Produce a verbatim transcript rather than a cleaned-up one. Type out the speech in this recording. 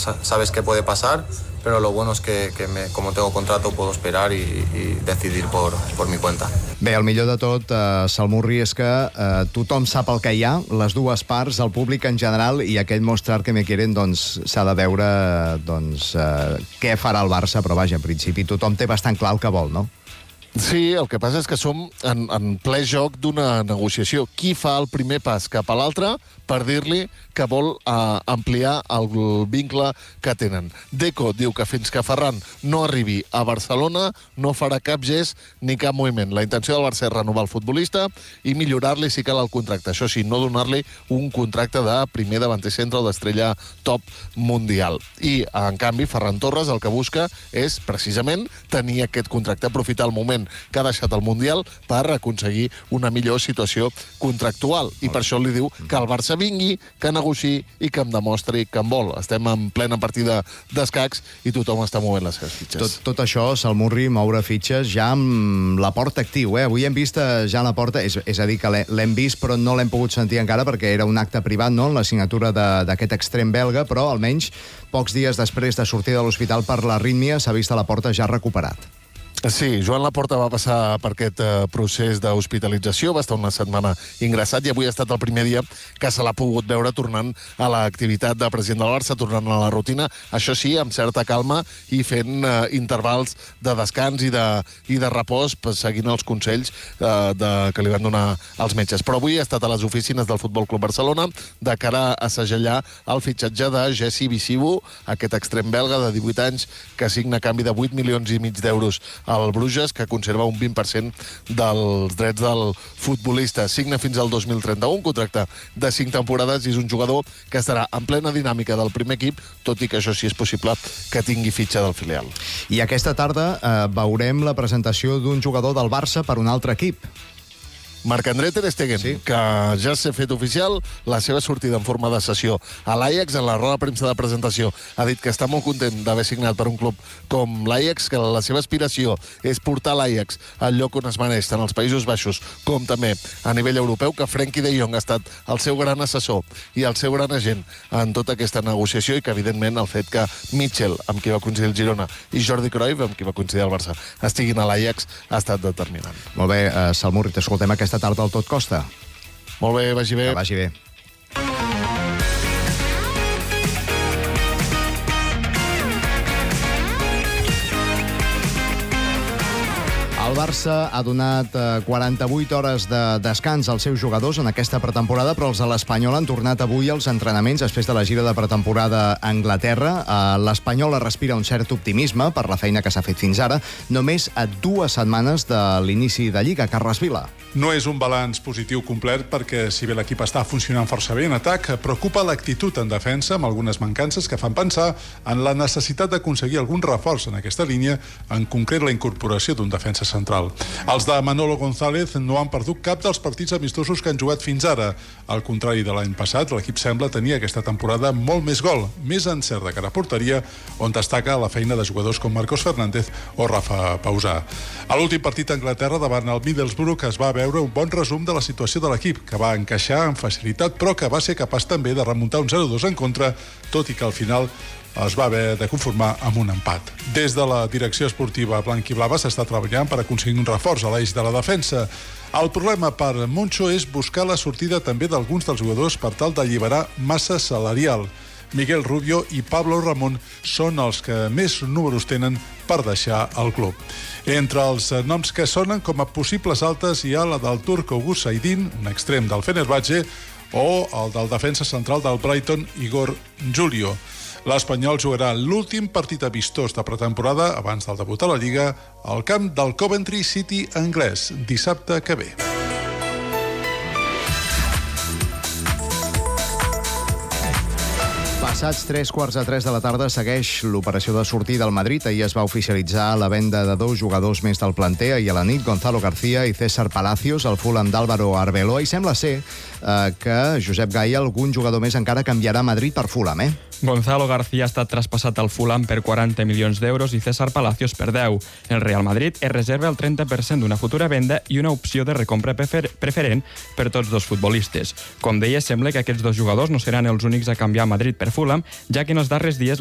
sabes qué puede pasar, pero lo bueno es que, que me, como tengo contrato puedo esperar y, y decidir por, por mi cuenta. Bé, el millor de tot, eh, Salmurri, és que eh, tothom sap el que hi ha, les dues parts, el públic en general, i aquell mostrar que me quieren, doncs s'ha de veure doncs, eh, què farà el Barça, però vaja, en principi tothom té bastant clar el que vol, no? Sí, el que passa és que som en, en ple joc d'una negociació. Qui fa el primer pas cap a l'altre per dir-li que vol uh, ampliar el vincle que tenen? Deco diu que fins que Ferran no arribi a Barcelona no farà cap gest ni cap moviment. La intenció del Barça és renovar el futbolista i millorar-li si cal el contracte. Això sí, no donar-li un contracte de primer davanter centre o d'estrella top mundial. I, en canvi, Ferran Torres el que busca és, precisament, tenir aquest contracte, aprofitar el moment que ha deixat el Mundial per aconseguir una millor situació contractual. I per això li diu que el Barça vingui, que negociï i que em demostri que en vol. Estem en plena partida d'escacs i tothom està movent les seves fitxes. Tot, tot això, Salmurri, moure fitxes ja amb la porta actiu, eh? Avui hem vist ja la porta, és, és a dir, que l'hem vist però no l'hem pogut sentir encara perquè era un acte privat, no?, en la signatura d'aquest extrem belga, però almenys pocs dies després de sortir de l'hospital per l'arrítmia s'ha vist a la porta ja recuperat. Sí, Joan Laporta va passar per aquest uh, procés d'hospitalització, va estar una setmana ingressat i avui ha estat el primer dia que se l'ha pogut veure tornant a l'activitat de president del Barça, tornant a la rutina, això sí, amb certa calma i fent uh, intervals de descans i de, i de repòs, seguint els consells uh, de, que li van donar els metges. Però avui ha estat a les oficines del Futbol Club Barcelona de cara a segellar el fitxatge de Jesse Visibu, aquest extrem belga de divuit anys que signa a canvi de vuit milions i mig d'euros al Bruges, que conserva un vint per cent dels drets del futbolista. Signa fins al dos mil trenta-u, un contracte de cinc temporades i és un jugador que estarà en plena dinàmica del primer equip, tot i que això sí és possible que tingui fitxa del filial. I aquesta tarda eh, veurem la presentació d'un jugador del Barça per un altre equip. Marc-André Ter Stegen, sí, que ja s'ha fet oficial la seva sortida en forma de sessió a l'Ajax. En la roda de premsa de presentació ha dit que està molt content d'haver signat per un club com l'Ajax, que la seva aspiració és portar l'Ajax al lloc on es mereix, tant als Països Baixos com també a nivell europeu, que Frenkie de Jong ha estat el seu gran assessor i el seu gran agent en tota aquesta negociació i que, evidentment, el fet que Mitchell, amb qui va coincidir el Girona, i Jordi Cruyff, amb qui va coincidir el Barça, estiguin a l'Ajax, ha estat determinant. Molt bé, uh, Salmurri, t'escoltem aquesta tarda al Tot Costa. Molt bé, vagi bé. Que vagi bé. El Barça ha donat quaranta-vuit hores de descans als seus jugadors en aquesta pretemporada, però els de l'Espanyol han tornat avui als entrenaments després de la gira de pretemporada a Anglaterra. L'Espanyol respira un cert optimisme per la feina que s'ha fet fins ara, només a dues setmanes de l'inici de Lliga. Carles Vila. No és un balanç positiu complet perquè, si bé l'equip està funcionant força bé en atac, preocupa l'actitud en defensa amb algunes mancances que fan pensar en la necessitat d'aconseguir algun reforç en aquesta línia, en concret la incorporació d'un defensa central. Els de Manolo González no han perdut cap dels partits amistosos que han jugat fins ara. Al contrari de l'any passat, l'equip sembla tenir aquesta temporada molt més gol, més encert de cara a porteria, on destaca la feina de jugadors com Marcos Fernández o Rafa Pausà. A l'últim partit a Anglaterra davant el Middlesbrough es va veure un bon resum de la situació de l'equip, que va encaixar amb facilitat, però que va ser capaç també de remuntar un zero dos en contra, tot i que al final es va haver de conformar amb un empat. Des de la direcció esportiva blanquiblava s'està treballant per aconseguir un reforç a l'eix de la defensa. El problema per Moncho és buscar la sortida també d'alguns dels jugadors per tal d'alliberar massa salarial. Miguel Rubio i Pablo Ramón són els que més números tenen per deixar el club. Entre els noms que sonen com a possibles altes hi ha la del turc August Saidin, un extrem del Fenerbahçe, o el del defensa central del Brighton, Igor Julio. L'Espanyol jugarà l'últim partit amistós de pretemporada abans del debut a la Lliga al camp del Coventry City anglès, dissabte que ve. Passats tres quarts de tres de la tarda segueix l'operació de sortir del Madrid. Ahir es va oficialitzar la venda de dos jugadors més del planter. Ahir a la nit, Gonzalo García i César Palacios, el Fulham d'Álvaro Arbeloa. I sembla ser eh, que Josep Gaia, algun jugador més encara canviarà a Madrid per Fulham, eh? Gonzalo García ha estat traspassat al Fulham per quaranta milions d'euros i César Palacios per deu. El Real Madrid es reserva el trenta per cent d'una futura venda i una opció de recompra prefer preferent per tots dos futbolistes. Com deia, sembla que aquests dos jugadors no seran els únics a canviar a Madrid per Fulham, ja que en els darrers dies